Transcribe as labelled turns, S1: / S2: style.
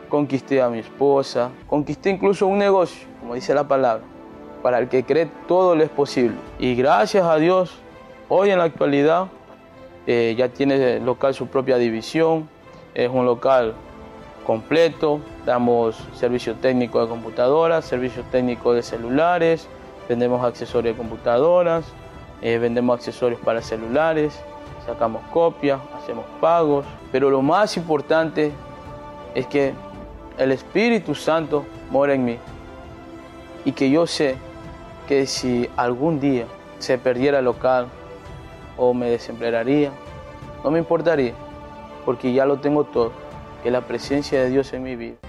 S1: conquisté a mi esposa, conquisté incluso un negocio, como dice la palabra. Para el que cree, todo le es posible. Y gracias a Dios, hoy en la actualidad, ya tiene el local su propia división. Es un local completo, damos servicio técnico de computadoras, servicio técnico de celulares, vendemos accesorios de computadoras, vendemos accesorios para celulares, sacamos copias, hacemos pagos. Pero lo más importante es que el Espíritu Santo mora en mí y que yo sé que si algún día se perdiera el local o me desemplearía, no me importaría, porque ya lo tengo todo, que es la presencia de Dios en mi vida.